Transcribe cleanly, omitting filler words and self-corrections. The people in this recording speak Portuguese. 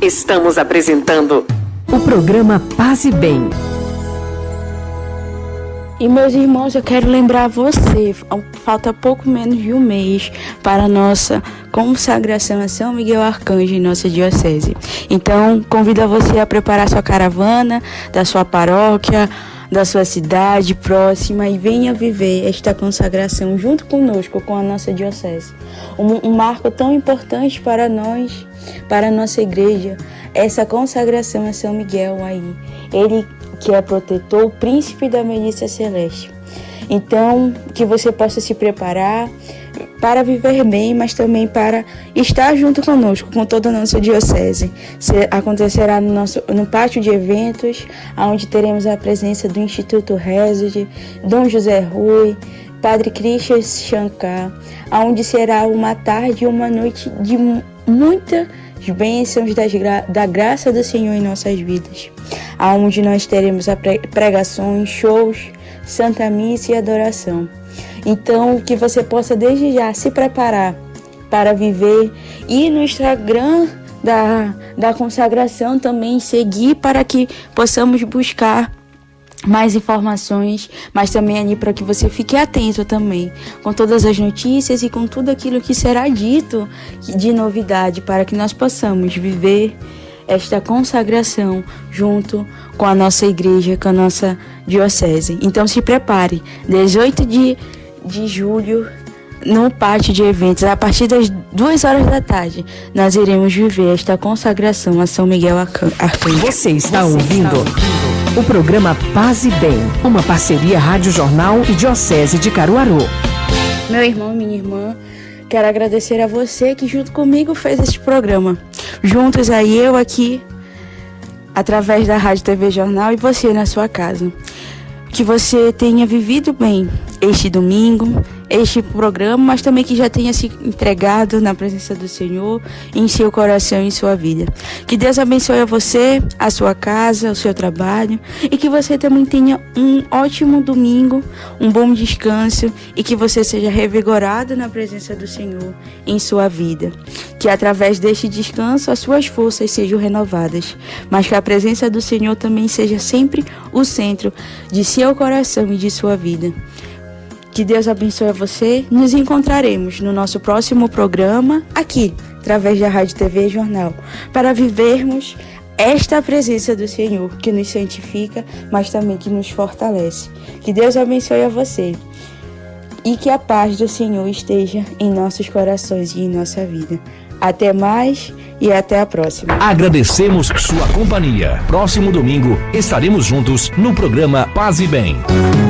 Estamos apresentando o programa Paz e Bem. E meus irmãos, eu quero lembrar você, falta pouco menos de um mês para a nossa consagração a São Miguel Arcanjo em nossa diocese. Então, convido você a preparar sua caravana da sua paróquia, da sua cidade próxima e venha viver esta consagração junto conosco, com a nossa diocese. Um marco tão importante para nós, para a nossa igreja, essa consagração a São Miguel aí. Ele que é protetor, o príncipe da milícia celeste. Então, que você possa se preparar para viver bem, mas também para estar junto conosco, com toda a nossa diocese. Acontecerá no pátio de eventos, onde teremos a presença do Instituto Resed, Dom José Rui, Padre Christian Shankar, onde será uma tarde e uma noite de muita bênçãos da graça do Senhor em nossas vidas, onde nós teremos pregações, shows, Santa Missa e adoração. Então, que você possa desde já se preparar para viver e no Instagram da consagração também seguir para que possamos buscar mais informações, mas também ali para que você fique atento também com todas as notícias e com tudo aquilo que será dito de novidade, para que nós possamos viver esta consagração junto com a nossa igreja, com a nossa diocese. Então se prepare, 18 de julho, no pátio de eventos, a partir das 2 horas da tarde, nós iremos viver esta consagração a São Miguel Arcanjo. Você está ouvindo o programa Paz e Bem, uma parceria Rádio Jornal e Diocese de Caruaru. Meu irmão, minha irmã, quero agradecer a você que junto comigo fez este programa. Juntos aí, eu aqui, através da Rádio TV Jornal, e você na sua casa. Que você tenha vivido bem este domingo, este programa, mas também que já tenha se entregado na presença do Senhor, em seu coração e em sua vida. Que Deus abençoe a você, a sua casa, o seu trabalho, e que você também tenha um ótimo domingo, um bom descanso, e que você seja revigorado na presença do Senhor em sua vida. Que através deste descanso as suas forças sejam renovadas, mas que a presença do Senhor também seja sempre o centro de seu coração e de sua vida. Que Deus abençoe a você. Nos encontraremos no nosso próximo programa, aqui, através da Rádio TV Jornal, para vivermos esta presença do Senhor, que nos santifica, mas também que nos fortalece. Que Deus abençoe a você e que a paz do Senhor esteja em nossos corações e em nossa vida. Até mais e até a próxima. Agradecemos sua companhia. Próximo domingo estaremos juntos no programa Paz e Bem.